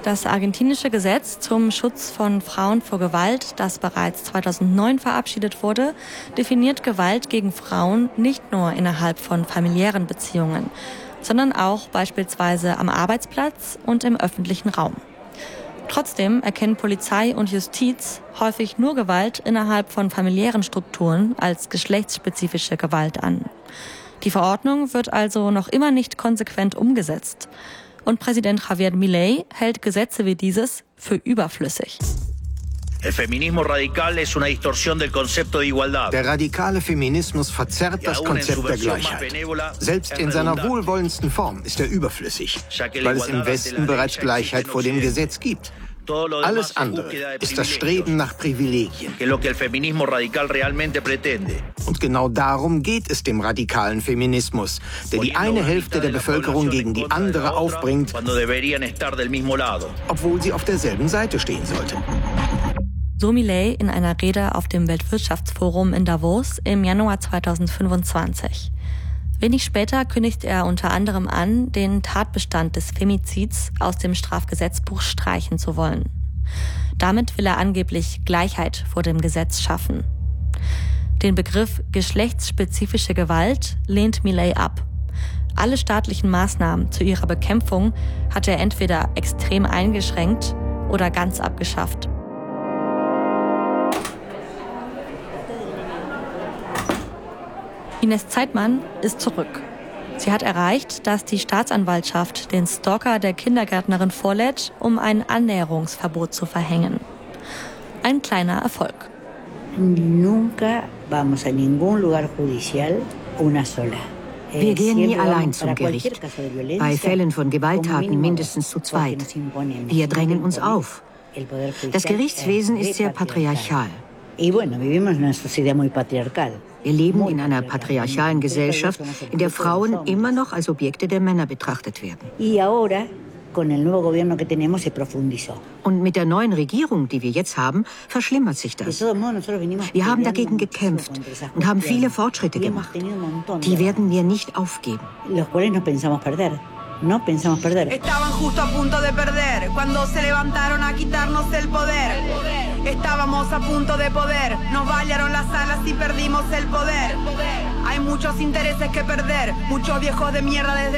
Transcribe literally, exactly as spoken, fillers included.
Das argentinische Gesetz zum Schutz von Frauen vor Gewalt, das bereits zweitausendneun verabschiedet wurde, definiert Gewalt gegen Frauen nicht nur innerhalb von familiären Beziehungen, sondern auch beispielsweise am Arbeitsplatz und im öffentlichen Raum. Trotzdem erkennen Polizei und Justiz häufig nur Gewalt innerhalb von familiären Strukturen als geschlechtsspezifische Gewalt an. Die Verordnung wird also noch immer nicht konsequent umgesetzt. Und Präsident Javier Milei hält Gesetze wie dieses für überflüssig. Der radikale Feminismus verzerrt das Konzept der Gleichheit. Selbst in seiner wohlwollendsten Form ist er überflüssig, weil es im Westen bereits Gleichheit vor dem Gesetz gibt. Alles andere ist das Streben nach Privilegien. Und genau darum geht es dem radikalen Feminismus, der die eine Hälfte der Bevölkerung gegen die andere aufbringt, obwohl sie auf derselben Seite stehen sollte. So Milei in einer Rede auf dem Weltwirtschaftsforum in Davos im Januar zweitausendfünfundzwanzig. Wenig später kündigt er unter anderem an, den Tatbestand des Femizids aus dem Strafgesetzbuch streichen zu wollen. Damit will er angeblich Gleichheit vor dem Gesetz schaffen. Den Begriff geschlechtsspezifische Gewalt lehnt Milei ab. Alle staatlichen Maßnahmen zu ihrer Bekämpfung hat er entweder extrem eingeschränkt oder ganz abgeschafft. Ines Zeitmann ist zurück. Sie hat erreicht, dass die Staatsanwaltschaft den Stalker der Kindergärtnerin vorlädt, um ein Annäherungsverbot zu verhängen. Ein kleiner Erfolg. Nunca vamos a ningún lugar judicial una sola. Wir gehen nie allein zum Gericht. Bei Fällen von Gewalttaten mindestens zu zweit. Wir drängen uns auf. Das Gerichtswesen ist sehr patriarchal. Wir leben in einer patriarchalen Gesellschaft, in der Frauen immer noch als Objekte der Männer betrachtet werden. Und mit der neuen Regierung, die wir jetzt haben, verschlimmert sich das. Wir haben dagegen gekämpft und haben viele Fortschritte gemacht. Die werden wir nicht aufgeben. No pensamos perder. Estaban justo a punto de perder cuando se levantaron a quitarnos el poder. Estábamos a punto de poder, nos vallaron las alas y perdimos el poder. Hay muchos intereses que perder, muchos viejos de mierda desde